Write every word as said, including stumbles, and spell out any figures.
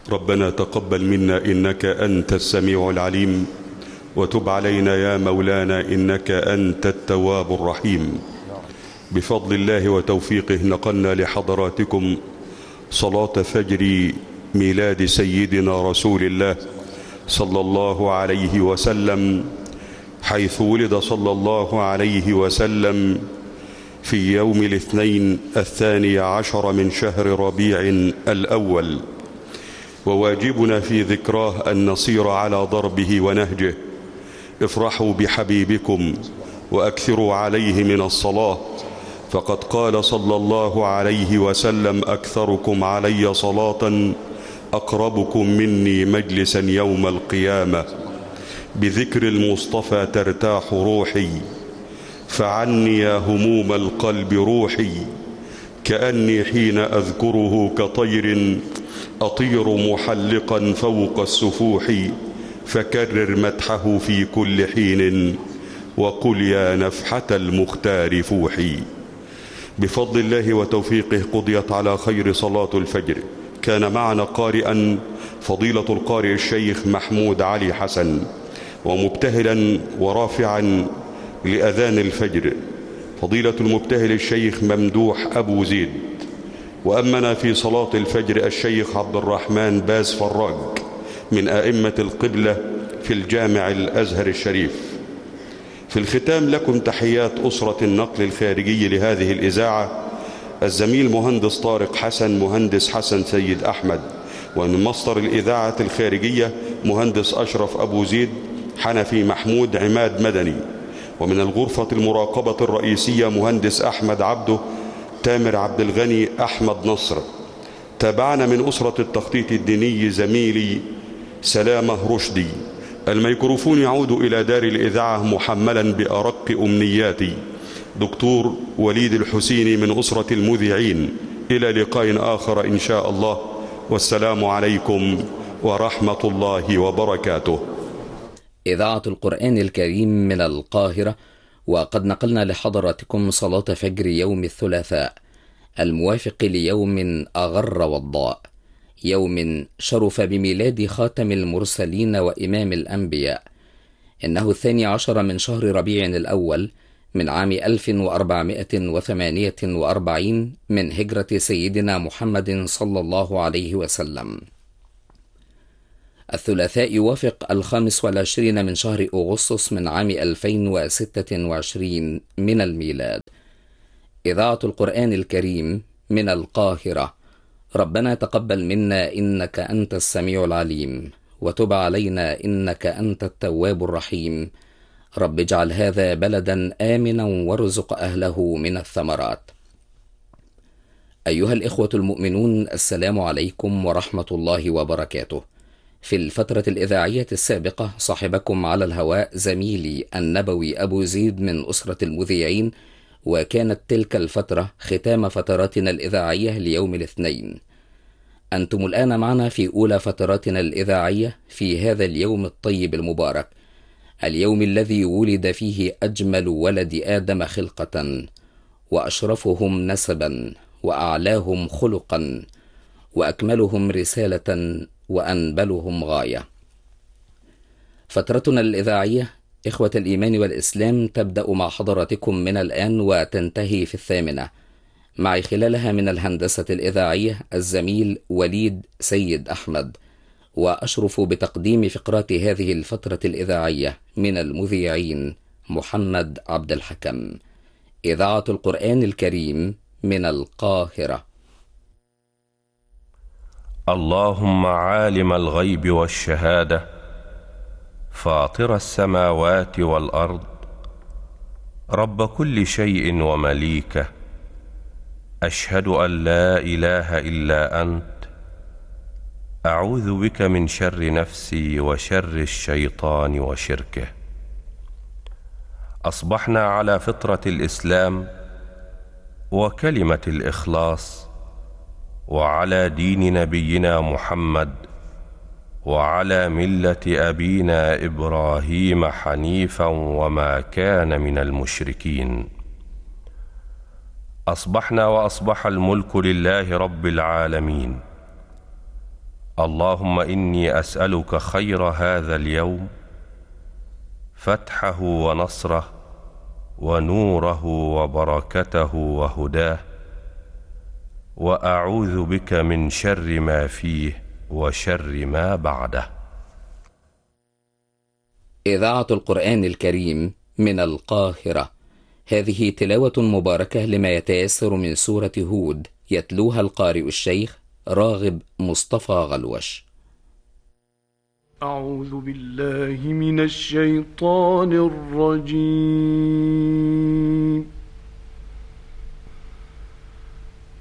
ربنا تقبل منا إنك أنت السميع العليم، وتب علينا يا مولانا إنك أنت التواب الرحيم. بفضل الله وتوفيقه نقلنا لحضراتكم صلاة فجر ميلاد سيدنا رسول الله صلى الله عليه وسلم، حيث ولد صلى الله عليه وسلم في يوم الاثنين الثاني عشر من شهر ربيع الأول، وواجبنا في ذكراه أن نصير على ضربه ونهجه. افرحوا بحبيبكم وأكثروا عليه من الصلاة، فقد قال صلى الله عليه وسلم: أكثركم علي صلاة أقربكم مني مجلسا يوم القيامة. بذكر المصطفى ترتاح روحي، فعني يا هموم القلب روحي، كأني حين أذكره كطير أطير محلقا فوق السفوح، فكرر مدحه في كل حين وقل يا نفحة المختار فوحي. بفضل الله وتوفيقه قضيت على خير صلاة الفجر. كان معنا قارئا فضيلة القارئ الشيخ محمود علي حسن، ومبتهلا ورافعا لأذان الفجر فضيلة المبتهل الشيخ ممدوح أبو زيد. وأمنا في صلاة الفجر الشيخ عبد الرحمن باز فراج من أئمة القبلة في الجامع الأزهر الشريف. في الختام لكم تحيات أسرة النقل الخارجي لهذه الإذاعة، الزميل مهندس طارق حسن، مهندس حسن سيد أحمد، ومن مصدر الإذاعة الخارجية مهندس أشرف أبو زيد، حنفي محمود، عماد مدني، ومن الغرفة المراقبة الرئيسية مهندس أحمد عبده، تامر عبد الغني، أحمد نصر. تابعنا من أسرة التخطيط الديني زميلي سلامة رشدي. الميكروفون يعود إلى دار الإذاعة محملا بأرق أمنياتي دكتور وليد الحسيني من أسرة المذيعين. إلى لقاء آخر إن شاء الله، والسلام عليكم ورحمة الله وبركاته. إذاعة القرآن الكريم من القاهرة، وقد نقلنا لحضراتكم صلاة فجر يوم الثلاثاء الموافق ليوم أغر وضاء، يوم شرف بميلاد خاتم المرسلين وإمام الأنبياء. إنه الثاني عشر من شهر ربيع الأول من عام ألف وأربعمائة وثمانية وأربعين من هجرة سيدنا محمد صلى الله عليه وسلم. الثلاثاء يوافق الخامس والعشرين من شهر أغسطس من عام ألفين وستة وعشرين من الميلاد. إذاعة القرآن الكريم من القاهرة. ربنا تقبل منا إنك أنت السميع العليم، وتب علينا إنك أنت التواب الرحيم. رب اجعل هذا بلدا آمنا وارزق أهله من الثمرات. أيها الإخوة المؤمنون، السلام عليكم ورحمة الله وبركاته. في الفترة الإذاعية السابقة صاحبكم على الهواء زميلي النبوي أبو زيد من أسرة المذيعين، وكانت تلك الفترة ختام فتراتنا الإذاعية ليوم الاثنين. أنتم الآن معنا في أولى فتراتنا الإذاعية في هذا اليوم الطيب المبارك، اليوم الذي ولد فيه أجمل ولد آدم خلقة، وأشرفهم نسبا، وأعلاهم خلقا، وأكملهم رسالة، وأنبلهم غاية. فترتنا الإذاعية إخوة الإيمان والإسلام تبدأ مع حضراتكم من الآن وتنتهي في الثامنة، معي خلالها من الهندسة الإذاعية الزميل وليد سيد أحمد، وأشرف بتقديم فقرات هذه الفترة الإذاعية من المذيعين محمد عبد الحكم. إذاعة القرآن الكريم من القاهرة. اللهم عالم الغيب والشهادة، فاطر السماوات والأرض، رب كل شيء ومليكه، أشهد أن لا إله إلا أنت، أعوذ بك من شر نفسي وشر الشيطان وشركه. أصبحنا على فطرة الإسلام وكلمة الإخلاص، وعلى دين نبينا محمد، وعلى ملة أبينا إبراهيم حنيفا وما كان من المشركين. أصبحنا وأصبح الملك لله رب العالمين، اللهم إني أسألك خير هذا اليوم، فتحه ونصره ونوره وبركته وهداه، وأعوذ بك من شر ما فيه وشر ما بعده. إذاعة القرآن الكريم من القاهرة. هذه تلاوة مباركة لما يتيسر من سورة هود، يتلوها القارئ الشيخ راغب مصطفى غلوش. أعوذ بالله من الشيطان الرجيم.